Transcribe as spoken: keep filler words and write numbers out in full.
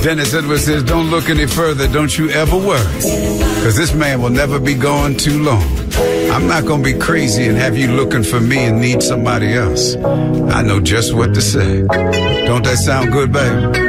Dennis Edwards says, don't look any further. Don't you ever worry. Because this man will never be gone too long. I'm not going to be crazy and have you looking for me and need somebody else. I know just what to say. Don't that sound good, babe?